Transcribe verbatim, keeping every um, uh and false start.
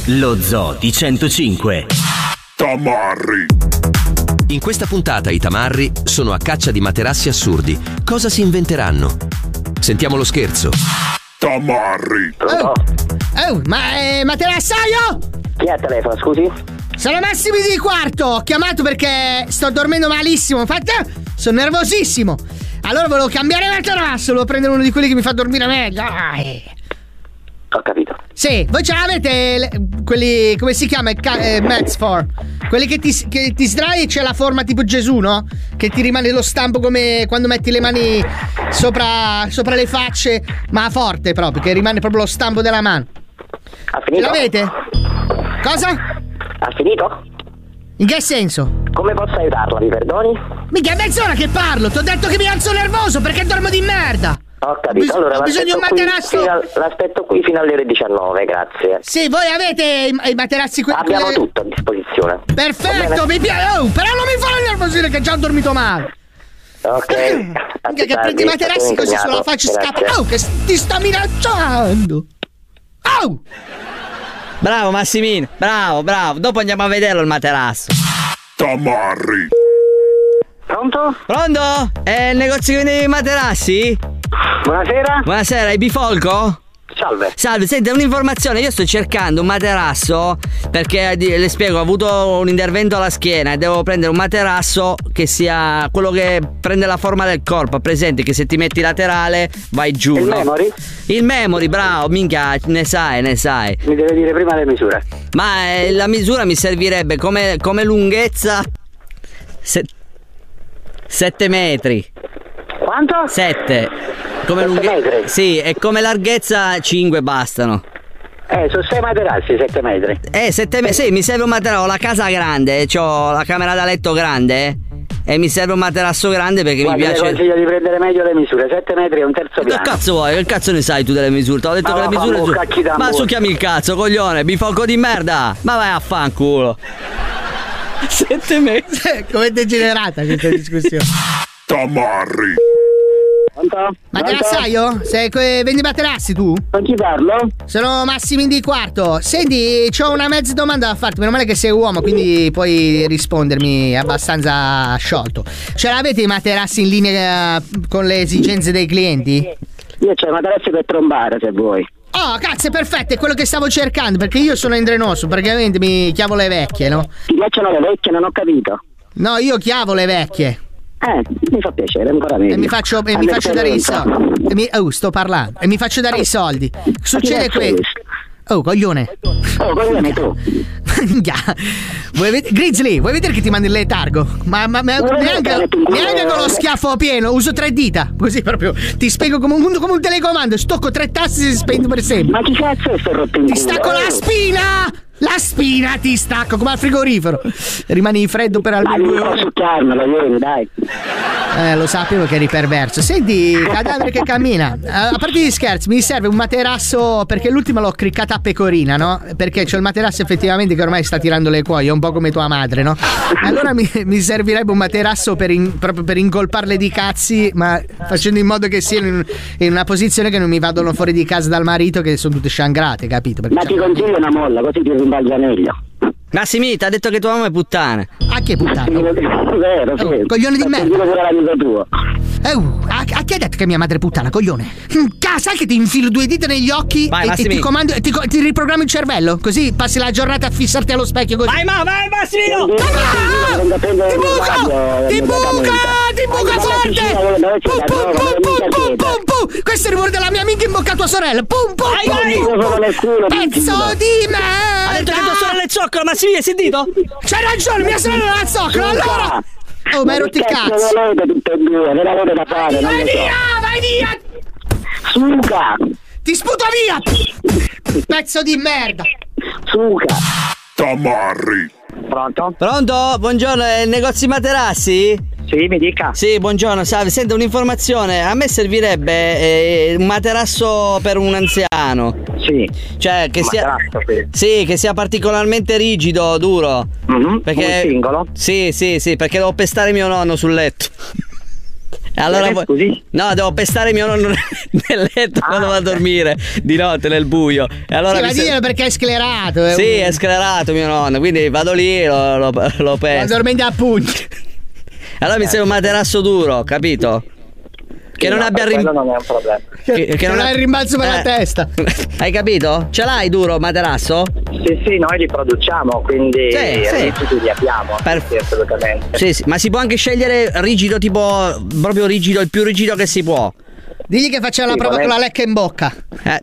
Lo Zoo di centocinque. Tamarri. In questa puntata i tamarri sono a caccia di materassi assurdi. Cosa si inventeranno? Sentiamo lo scherzo. Tamarri. Oh, oh ma è materassaio? Chi ha il telefono, scusi? Sono Massimi di Quarto. Ho chiamato perché sto dormendo malissimo. Infatti sono nervosissimo. Allora volevo cambiare materasso. Volevo prendere uno di quelli che mi fa dormire meglio. Ah, eh. Ho capito. Sì, voi ce l'avete le, quelli, come si chiama? Eh, Mets for quelli che ti, che ti sdrai e c'è la forma tipo Gesù, no? Che ti rimane lo stampo come quando metti le mani sopra, sopra le facce, ma forte proprio, che rimane proprio lo stampo della mano. Ha finito? Ce l'avete? Cosa? Ha finito? In che senso? Come posso aiutarla, mi perdoni? Mica è mezz'ora che parlo, ti ho detto che mi alzo nervoso perché dormo di merda. Ho capito, Bis- allora ho bisogno di un materasso. Al, l'aspetto qui fino alle ore diciannove, grazie. Sì, voi avete i, i materassi qui. Abbiamo que- tutto a disposizione. Perfetto, mi piace. Oh, però non mi fa nervosire che già ho dormito male. Ok. Anche che prendi i materassi così sulla faccia scappa. Oh, che ti sta minacciando. Oh! Bravo Massimino, bravo, bravo. Dopo andiamo a vederlo il materasso. Tamarri. Pronto? Pronto? È il negozio che vende i materassi? Buonasera. Buonasera, è Bifolco? Salve. Salve, senti, un'informazione. Io sto cercando un materasso perché, le spiego, ho avuto un intervento alla schiena e devo prendere un materasso che sia quello che prende la forma del corpo. Presente che se ti metti laterale vai giù. Il no? memory? Il memory, bravo, minchia, ne sai, ne sai. Mi deve dire prima le misure. Ma eh, la misura mi servirebbe come, come lunghezza se, sette metri. Quanto? sette. Come lunghezza? Sì, e come larghezza cinque bastano. Eh, sono sei materassi, sette metri. Eh, sette metri. Sì, mi serve un materasso. Ho la casa grande, ho la camera da letto grande. Eh, e mi serve un materasso grande perché Guarda, mi piace. ti consiglio di prendere meglio le misure. sette metri è un terzo Che piano. cazzo vuoi? Che cazzo ne sai tu delle misure? Ti ho detto Ma che le va, misure fa un tu... cacchi da Ma amore. succhiami il cazzo, coglione, bifolco di merda! Ma vai a fanculo! Sette metri. Come è degenerata questa discussione. Tamarri. Pronto? Materassaio? Sei que- vendi materassi tu? Con chi parlo? Sono Massimi di Quarto. Senti, c'ho una mezza domanda da farti. Meno male che sei uomo, quindi puoi rispondermi abbastanza sciolto. Ce l'avete i materassi in linea con le esigenze dei clienti? Io c'ho i materassi per trombare, se vuoi. Oh, cazzo, è perfetto, è quello che stavo cercando. Perché io sono indrenoso, praticamente mi chiavo le vecchie, no? Ti piacciono le vecchie? Non ho capito. No, io chiavo le vecchie. Eh, mi fa piacere, ancora meglio. E mi faccio, e mi faccio dare i soldi. E mi, oh, sto parlando. E mi faccio dare i soldi. Succede questo. Oh, coglione. Oh, coglione tu. Vuoi ved- Grizzly, vuoi vedere che ti mando il letargo? Ma, ma, ma neanche, neanche con lo schiaffo pieno. Uso tre dita. Così proprio ti spiego come un, come un telecomando. Stocco tre tasti e si spegne per sempre. Ma chi cazzo è sto rotto in Ti culo? stacco la spina. La spina ti stacco come al frigorifero. Rimani freddo per almeno due ore. Ma succhiarmelo, vieni, dai. Eh, lo sapevo che eri perverso. Senti, cadavere che cammina. Eh, a parte gli scherzi, mi serve un materasso perché l'ultima l'ho criccata a pecorina, no? Perché c'ho il materasso effettivamente che ormai sta tirando le cuoie, un po' come tua madre, no? Allora mi, mi servirebbe un materasso per in, proprio per incolparle di cazzi, ma facendo in modo che siano in, in una posizione che non mi vadano fuori di casa dal marito, che sono tutte sciangrate, capito? Perché Ma ti consiglio una molla, così ti rimbalza meglio. Massimi, ti ha detto che tua mamma è puttana. Ah, che puttana? Vero, sì. Oh, coglione di merda. Pure l'amico tuo. Eh, uh, a, a chi ha detto che mia madre è puttana, coglione? Cazzo, sai che ti infilo due dita negli occhi vai, e, e ti comando, ti, ti riprogrammi il cervello? Così passi la giornata a fissarti allo specchio così. Vai, ma vai, Massimino! Ti buca! Ti buca! Ti buca forte! Pum, pum, pum, pum, pum, pum, pum. Questo è il rumore della mia amica in bocca a tua sorella. Pum, pum, vai, vai. pum. Pezzo di merda! Ha detto che tua sorella è zoccola, Massimino, hai sentito? C'hai ragione, mia sorella è la zoccola, allora! Oh, ma hai rotto il cazzo! volete tutte e due, ve l'avete da fare, non Vai lo so. via, vai via! Suca! Ti sputo via! Pezzo di merda! Suca! Tamarri. Pronto? Pronto? Buongiorno, è il negozio materassi? Sì, mi dica. Sì, buongiorno, salve. Senta, un'informazione. A me servirebbe eh, un materasso per un anziano. Sì. Cioè, che Un sia. materasso, sì. Sì, che sia particolarmente rigido, duro. Mm-hmm. Perché. Un singolo? Sì, sì, sì, perché devo pestare mio nonno sul letto. Allora, Eh, scusi? no, devo pestare mio nonno nel letto Ah, quando va a ok. dormire di notte nel buio. E allora Sì, mi ma se- diglielo perché è sclerato. È Sì, un- è sclerato mio nonno, quindi vado lì e lo, lo, lo pesto. Addormenta a pugni. Allora mi serve un materasso duro, capito? Che non No, abbia per rim- quello non è un problema. che, che Che non ha- ha il rimbalzo per la Eh. testa. Hai capito? Ce l'hai duro materasso? Sì, sì, noi li produciamo, quindi Sì, sì. rigidi li abbiamo. Per- Sì, assolutamente. Sì, sì, ma si può anche scegliere rigido, tipo proprio rigido, il più rigido che si può. Digli che facciamo la Sì, prova con volendo. la lecca in bocca. Eh,